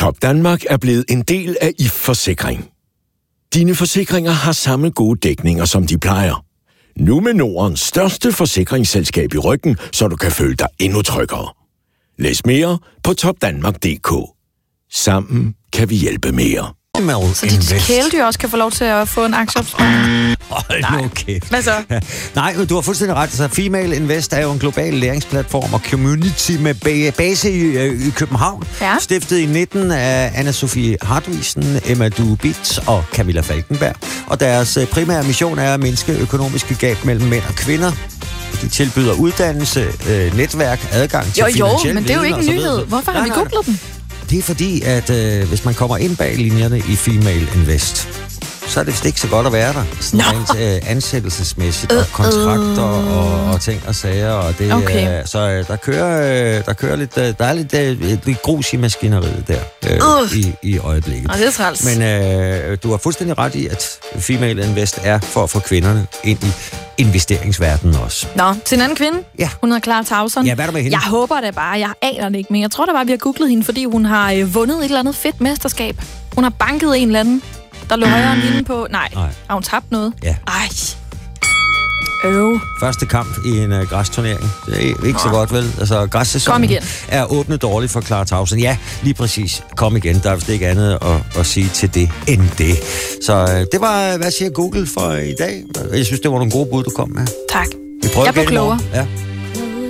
Top Danmark er blevet en del af IF Forsikring. Dine forsikringer har samme gode dækninger, som de plejer. Nu med Nordens største forsikringsselskab i ryggen, så du kan føle dig endnu tryggere. Læs mere på topdanmark.dk. Sammen kan vi hjælpe mere. Så dit kæledyr også kan få lov til at få en aktieopsparing? Hold nu kæft. Hvad så? Nej, du har fuldstændig ret. Så Female Invest er jo en global læringsplatform og community med base i København. Ja. Stiftet i 19 af Anna-Sophie Hartvigsen, Emma Dubitz og Camilla Falkenberg. Og deres primære mission er at mindske økonomiske gab mellem mænd og kvinder. De tilbyder uddannelse, netværk, adgang til finansiel men det er jo ikke en nyhed. Hvorfor har vi googlet den? Det er fordi, at hvis man kommer ind bag linjerne i Female Invest, så er det vist ikke så godt at være der. Sådan rent ansættelsesmæssigt, og kontrakter og ting og sager. Og det, okay. Så der kører lidt, der er lidt grus i maskineriet der i øjeblikket. Og det er træls. Men du har fuldstændig ret i, at Female Invest er for at få kvinderne ind i investeringsverdenen også. Nå, til en anden kvinde. Ja. Hun hedder Clara Tauson. Ja, hvad er der med hende? Jeg håber det bare. Jeg aner det ikke, men jeg tror da bare, vi har googlet hende, fordi hun har vundet et eller andet fedt mesterskab. Hun har banket en eller anden, der lå højere end hende på... Nej. Har hun tabt noget? Ja. Ej. Første kamp i en græsturnering. Det er ikke så godt, vel? Altså, græssæsonen er åbnet dårligt for Clara Tauson. Ja, lige præcis. Kom igen. Der er vist ikke andet at sige til det end det. Så det var, hvad siger Google for i dag? Jeg synes, det var nogle gode bud, du kom med. Tak. Vi prøver jeg blev klogere. Ja.